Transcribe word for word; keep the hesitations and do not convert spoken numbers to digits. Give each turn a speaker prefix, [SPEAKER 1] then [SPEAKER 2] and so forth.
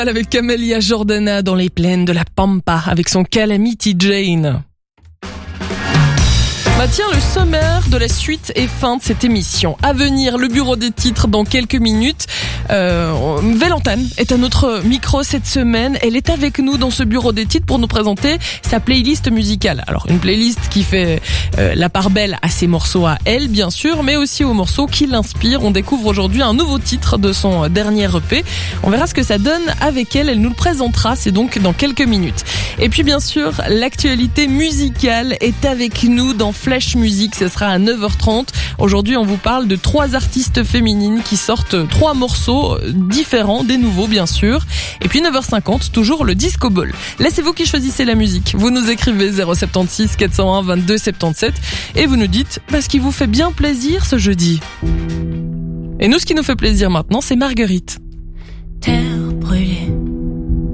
[SPEAKER 1] Avec Camelia Jordana dans les plaines de la Pampa avec son Calamity Jane. Bah tiens, le sommaire de la suite et fin de cette émission. À venir, le bureau des titres dans quelques minutes. Euh, Vélantane est à notre micro cette semaine. Elle est avec nous dans ce bureau des titres pour nous présenter sa playlist musicale. Alors une playlist qui fait euh, la part belle à ses morceaux à elle, bien sûr, mais aussi aux morceaux qui l'inspirent. On découvre aujourd'hui un nouveau titre de son dernier E P. On verra ce que ça donne avec elle. Elle nous le présentera. C'est donc dans quelques minutes. Et puis bien sûr, l'actualité musicale est avec nous dans Flash Music. Ce sera à neuf heures trente. Aujourd'hui, on vous parle de trois artistes féminines qui sortent trois morceaux différents, des nouveaux bien sûr. Et puis neuf heures cinquante, toujours le Disco Ball. Là, c'est vous qui choisissez la musique. Vous nous écrivez zéro sept six quatre zéro un vingt-deux soixante-dix-sept et vous nous dites bah, ce qui vous fait bien plaisir ce jeudi. Et nous, ce qui nous fait plaisir maintenant, c'est Marguerite.
[SPEAKER 2] Tell